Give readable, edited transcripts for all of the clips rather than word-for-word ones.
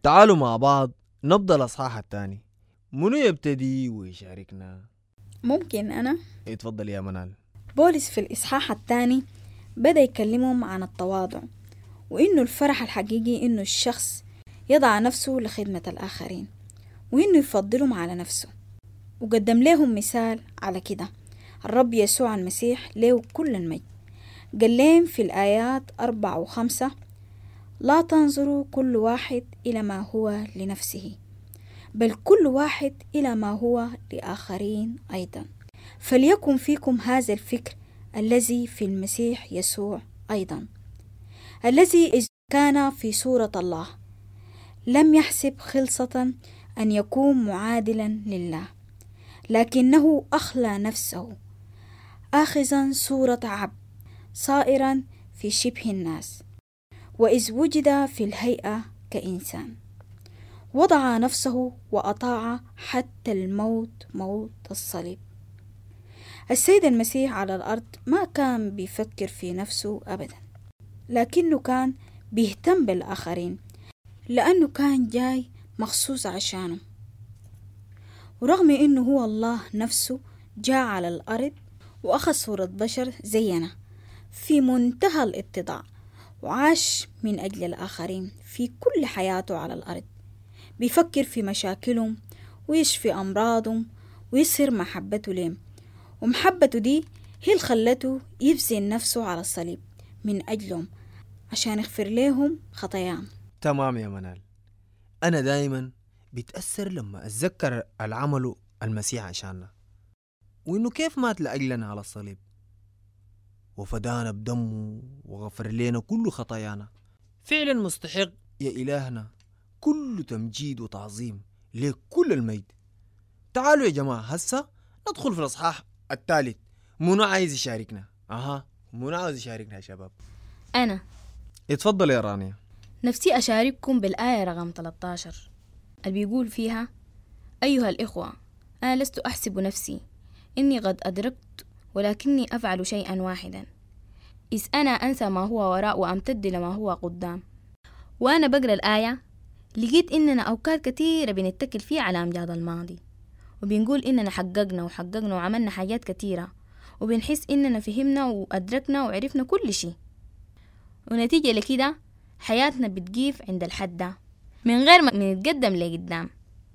تعالوا مع بعض نبدأ الأصحاح الثاني. منو يبتدي ويشاركنا؟ ممكن أنا؟ اتفضل يا منال. بولس في الإصحاح الثاني بدأ يكلمهم عن التواضع، وإنه الفرح الحقيقي إنه الشخص يضع نفسه لخدمة الآخرين، وإنه يفضلهم على نفسه، وقدم لهم مثال على كده الرب يسوع المسيح له كل المجد. قال لهم في الآيات 4 و5: لا تنظروا كل واحد إلى ما هو لنفسه، بل كل واحد إلى ما هو لآخرين أيضا. فليكن فيكم هذا الفكر الذي في المسيح يسوع أيضا، الذي إذ كان في صورة الله لم يحسب خلصة أن يكون معادلا لله، لكنه أخلى نفسه آخذا صورة عبد، صائرا في شبه الناس، وإذ وجد في الهيئة كإنسان وضع نفسه وأطاع حتى الموت، موت الصليب. السيد المسيح على الأرض ما كان بيفكر في نفسه أبدا، لكنه كان بيهتم بالآخرين لأنه كان جاي مخصوص عشانه. ورغم إنه هو الله نفسه جاء على الأرض وأخذ صورة بشر زينا في منتهى الاتضاع، وعاش من أجل الآخرين في كل حياته على الأرض، بيفكر في مشاكلهم ويشفي أمراضهم ويظهر محبته لهم، ومحبته دي هي اللي خلته يبذل نفسه على الصليب من أجلهم عشان يغفر لهم خطاياهم. تمام يا منال. أنا دايما بتأثر لما أتذكر العمل المسيح عشاننا، وإنه كيف مات لأجلنا على الصليب وفدانا بدمه وغفر لنا كل خطايانا. فعلا مستحق يا إلهنا كل تمجيد وتعظيم لك كل المجد. تعالوا يا جماعة هسا ندخل في الأصحاح الثالث. منو عايز يشاركنا؟ منو عايز يشاركنا يا شباب؟ أنا. اتفضل يا رانيا. نفسي أشارككم بالآية رقم 13 اللي بيقول فيها: أيها الإخوة، أنا لست أحسب نفسي إني قد أدركت، ولكني أفعل شيئا واحدا، إذ أنا أنسى ما هو وراء وأمتد لما هو قدام. وأنا بقرأ الآية لقيت إننا أوقات كثيرة بنتكل فيها على أمجاد الماضي، وبنقول إننا حققنا وعملنا حاجات كثيرة، وبنحس إننا فهمنا وأدركنا وعرفنا كل شيء، ونتيجة لكده حياتنا بتقيف عند الحد ده من غير ما نتقدم لقدام.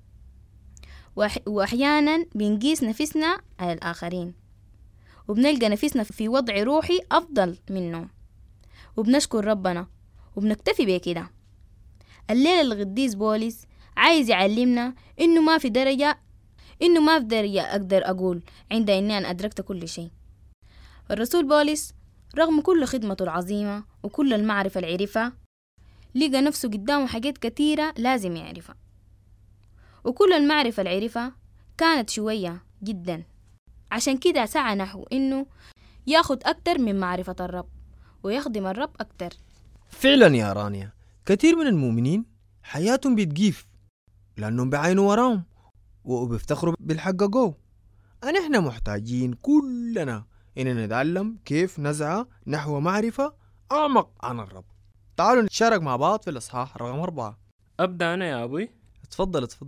وأحيانا بنقيس نفسنا على الآخرين، وبنلقى نفسنا في وضع روحي أفضل منهم، وبنشكر ربنا وبنكتفي بكده. الليلة القديس بولس عايز يعلمنا إنه ما في درجة أقدر أقول عند إني أنا أدركت كل شيء. الرسول بولس رغم كل خدمته العظيمة وكل المعرفة العرفة، لقى نفسه قدامه حاجات كتيرة لازم يعرفها، وكل المعرفة العرفة كانت شوية جدا. عشان كده سعى نحو إنه ياخد أكتر من معرفة الرب ويخدم الرب أكتر. فعلا يا رانيا، كثير من المؤمنين حياتهم بتجيف لأنهم بعينوا وراهم وبيفتخروا بالحققوه. نحن محتاجين كلنا إننا نتعلم كيف نسعى نحو معرفة أعمق عن الرب. تعالوا نتشارك مع بعض في الإصحاح رقم 4. أبدأ أنا يا أبوي؟ اتفضل.